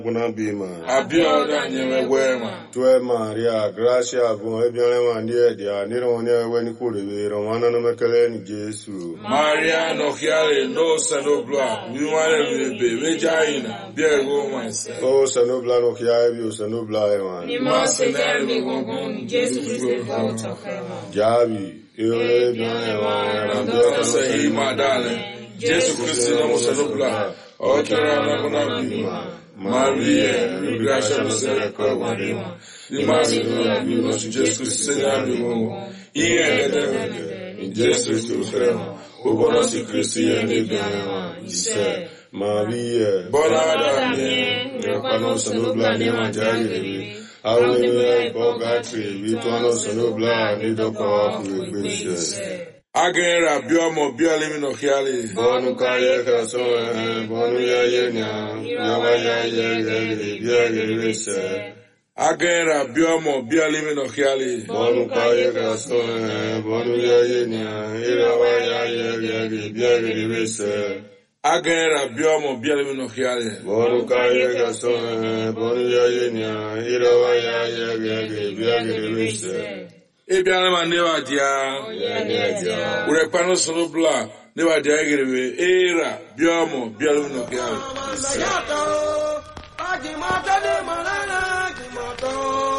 Buna bima. Abioda nyewe wema. Tue Maria, gracia bon ebianema ndie dia nirone weni kule romana no mekele ni Jesu. Maria no kiale no sanobla. Wiwale mebe vejaina. Biego mwense. O sanobla no kiale bi o sanobla ewan. Ni ma senere mi gongon Jesu Christ volta fema. Jabi, eole ebianema Rambia se hima dale. Jesu Christ no sanobla. Okera na kuna bima. Maria, gracia no se recordarima. Ni mais no vivo Jesus Cristo Senhor. E é em Jesus Cristo crema. O bonosi Cristo e ne bema. Disse Maria, Bonada me. Kwa no sanobla ni manjari. Hallelujah, bogatri. Vituano sanobla ni doko kuegbe. Agera biomo bialimi no hiali. Bonu kaya kaso, bonu ya yenya, yawa ya yegeli, biageli se. Agera biomo bialimi no hiali. Bonu kaya kaso, bonu ya yenya, yawa ya yegeli, biageli se. Agera biomo bialimi no hiali. Bonu kaya kaso, bonu ya yenya, yawa ya yegeli, biageli se. Ebianema newa dia. Urepano sonobla newa dia egerebe. Era biomo bialimi no hiali.